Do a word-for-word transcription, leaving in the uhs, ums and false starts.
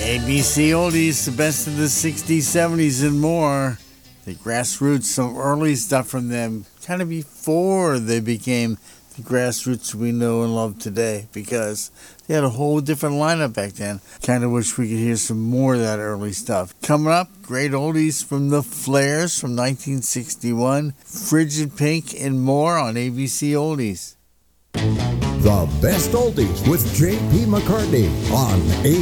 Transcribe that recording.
A B C Oldies, the best of the sixties, seventies, and more. The Grassroots, some early stuff from them, kind of before they became the Grassroots we know and love today, because they had a whole different lineup back then. Kind of wish we could hear some more of that early stuff. Coming up, great oldies from the Flares from nineteen sixty-one, Frigid Pink, and more on A B C Oldies. The best oldies with J P McCartney on A